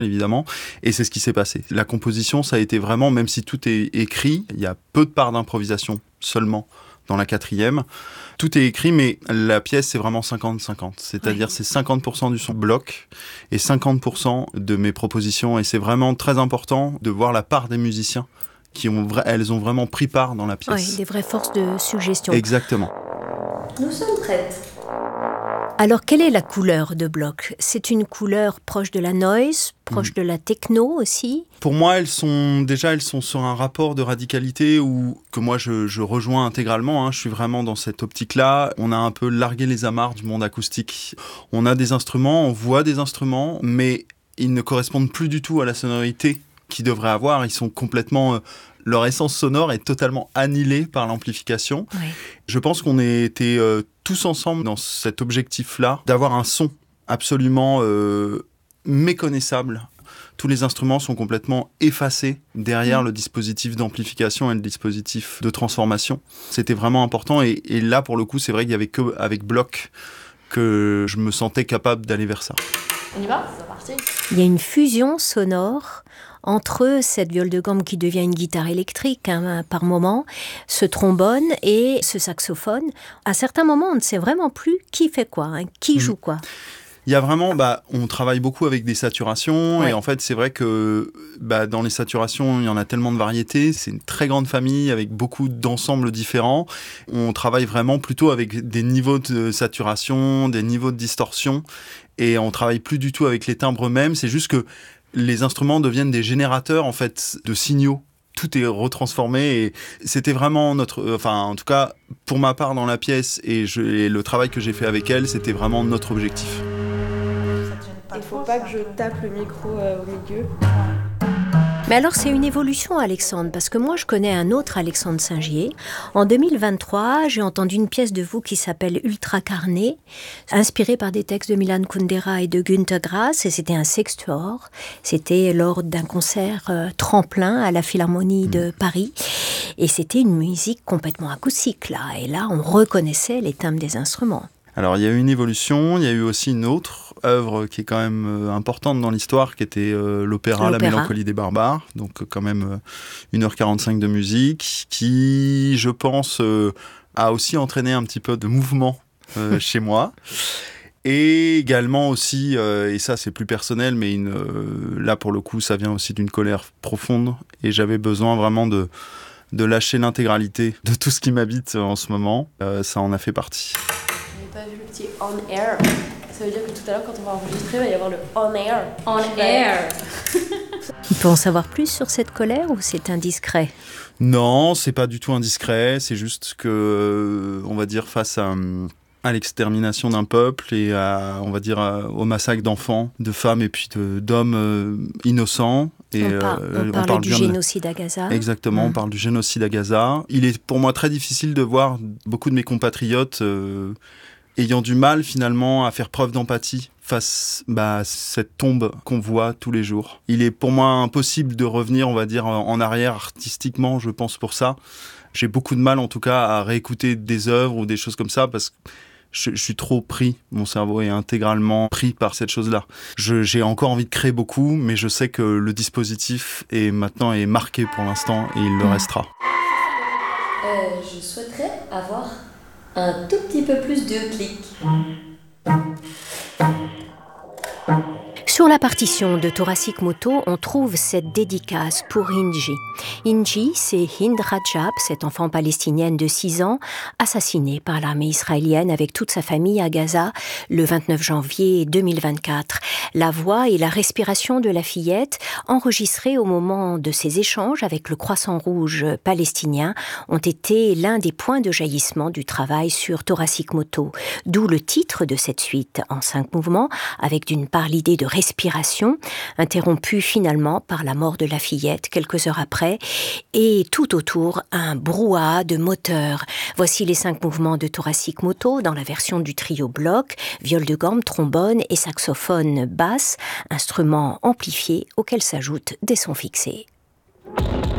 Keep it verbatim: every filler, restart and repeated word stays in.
évidemment, et c'est ce qui s'est passé. La composition, ça a été vraiment, même si tout est écrit, il y a peu de parts d'improvisation seulement dans la quatrième. Tout est écrit, mais la pièce, c'est vraiment cinquante cinquante. C'est-à-dire, oui. c'est cinquante pour cent du son bloc et cinquante pour cent de mes propositions. Et c'est vraiment très important de voir la part des musiciens qui ont, vra- elles ont vraiment pris part dans la pièce. Oui, des vraies forces de suggestion. Exactement. Nous sommes prêtes. Alors, quelle est la couleur de bloc ? C'est une couleur proche de la noise, proche mmh. de la techno aussi ? Pour moi, elles sont déjà elles sont sur un rapport de radicalité où, que moi je, je rejoins intégralement. Hein, je suis vraiment dans cette optique-là. On a un peu largué les amarres du monde acoustique. On a des instruments, on voit des instruments, mais ils ne correspondent plus du tout à la sonorité qu'ils devraient avoir. Ils sont complètement... Euh, leur essence sonore est totalement annihilée par l'amplification. Oui. Je pense qu'on était euh, tous ensemble dans cet objectif-là, d'avoir un son absolument euh, méconnaissable. Tous les instruments sont complètement effacés derrière mmh. le dispositif d'amplification et le dispositif de transformation. C'était vraiment important. Et, et là, pour le coup, c'est vrai qu'il n'y avait qu'avec bloc que je me sentais capable d'aller vers ça. On y va ? C'est parti. Il y a une fusion sonore entre cette viole de gamme qui devient une guitare électrique hein, par moment, ce trombone et ce saxophone. À certains moments, on ne sait vraiment plus qui fait quoi, hein, qui mmh. joue quoi. Il y a vraiment, bah, on travaille beaucoup avec des saturations ouais. et en fait, c'est vrai que bah, dans les saturations, il y en a tellement de variétés. C'est une très grande famille avec beaucoup d'ensembles différents. On travaille vraiment plutôt avec des niveaux de saturation, des niveaux de distorsion et on travaille plus du tout avec les timbres eux-mêmes. C'est juste que les instruments deviennent des générateurs en fait de signaux. Tout est retransformé et c'était vraiment notre, enfin en tout cas pour ma part dans la pièce et, je, et le travail que j'ai fait avec elle, c'était vraiment notre objectif. Il ne faut pas que je tape le micro euh, au milieu. Mais alors c'est une évolution, Alexandre, parce que moi je connais un autre Alexandre Singier. En deux mille vingt-trois, j'ai entendu une pièce de vous qui s'appelle Ultra Carné, inspirée par des textes de Milan Kundera et de Günter Grass, et c'était un sextuor. C'était lors d'un concert euh, tremplin à la Philharmonie de Paris, et c'était une musique complètement acoustique là. Et là, on reconnaissait les timbres des instruments. Alors il y a eu une évolution, il y a eu aussi une autre œuvre qui est quand même euh, importante dans l'histoire, qui était euh, l'opéra, l'opéra La Mélancolie des Barbares, donc euh, quand même euh, une heure quarante-cinq de musique, qui je pense euh, a aussi entraîné un petit peu de mouvement euh, chez moi. Et également aussi, euh, et ça c'est plus personnel, mais une, euh, là pour le coup ça vient aussi d'une colère profonde, et j'avais besoin vraiment de, de lâcher l'intégralité de tout ce qui m'habite en ce moment, euh, ça en a fait partie. Pas vu le petit on air. Ça veut dire que tout à l'heure, quand on va enregistrer, il va y avoir le on air. On air. On peut en savoir plus sur cette colère ou c'est indiscret ? Non, c'est pas du tout indiscret. C'est juste que, on va dire, face à, à l'extermination d'un peuple et à, on va dire, à, au massacre d'enfants, de femmes et puis de, d'hommes euh, innocents. Et on, par, euh, on, on parle parle du génocide à Gaza. Exactement, mmh. on parle du génocide à Gaza. Il est pour moi très difficile de voir beaucoup de mes compatriotes euh, ayant du mal finalement à faire preuve d'empathie face bah, à cette tombe qu'on voit tous les jours. Il est pour moi impossible de revenir, on va dire, en arrière artistiquement, je pense pour ça. J'ai beaucoup de mal en tout cas à réécouter des œuvres ou des choses comme ça parce que Je, je suis trop pris, mon cerveau est intégralement pris par cette chose-là. Je, j'ai encore envie de créer beaucoup, mais je sais que le dispositif est maintenant est marqué pour l'instant et il le restera. Euh, je souhaiterais avoir un tout petit peu plus de clics. Sur la partition de Thoracic Moto, on trouve cette dédicace pour Inji. Inji, c'est Hind Rajab, cette enfant palestinienne de six ans, assassinée par l'armée israélienne avec toute sa famille à Gaza le vingt-neuf janvier deux mille vingt-quatre. La voix et la respiration de la fillette, enregistrées au moment de ses échanges avec le Croissant Rouge palestinien, ont été l'un des points de jaillissement du travail sur Thoracic Moto. D'où le titre de cette suite en cinq mouvements, avec d'une part l'idée de respiration, interrompue finalement par la mort de la fillette quelques heures après, et tout autour un brouhaha de moteurs. Voici les cinq mouvements de Thoracic Moto dans la version du trio bloc, viole de gamme, trombone et saxophone basse, instruments amplifiés auxquels s'ajoutent des sons fixés.